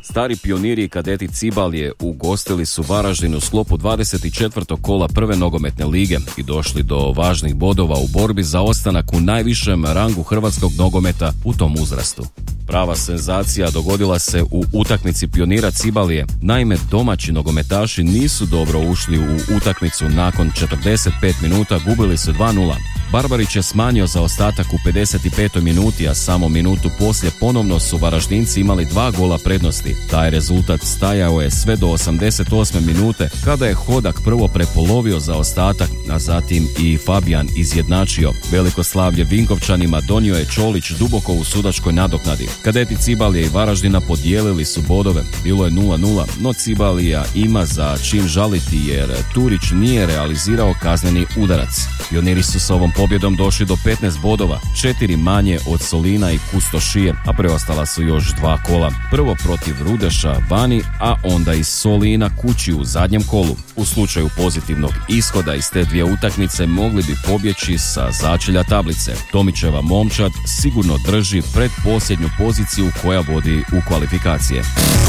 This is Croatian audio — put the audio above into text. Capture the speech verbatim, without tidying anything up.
Stari pioniri i kadeti Cibalije ugostili su Varaždin u sklopu dvadeset četvrtog kola prve nogometne lige i došli do važnih bodova u borbi za ostanak u najvišem rangu hrvatskog nogometa u tom uzrastu. Prava senzacija dogodila se u utakmici pionira Cibalije. Naime, domaći nogometaši nisu dobro ušli u utakmicu. Nakon četrdeset pet minuta gubili su dva nula. Barbarić je smanjio zaostatak u pedeset petoj minuti, a samo minutu poslije ponovno su Varaždinci imali dva gola prednosti. Taj rezultat stajao je sve do osamdeset osme minute, kada je Hodak prvo prepolovio zaostatak, a zatim i Fabijan izjednačio. Veliko slavlje Vinkovčanima donio je Čolić duboko u sudačkoj nadoknadi. Kadeti Cibalije i Varaždina podijelili su bodove. Bilo je nula nula, no Cibalija ima za čim žaliti jer Turić nije realizirao kazneni udarac. Pioniri su s ovom pobjedom došli do petnaest bodova, četiri manje od Solina i Kustošije, a preostala su još dva kola. Prvo protiv Rudeša vani, a onda iz Solina kući u zadnjem kolu. U slučaju pozitivnog ishoda iz te dvije utakmice mogli bi pobjeći sa začelja tablice. Tomićeva momčad sigurno drži predposljednju poziciju koja vodi u kvalifikacije.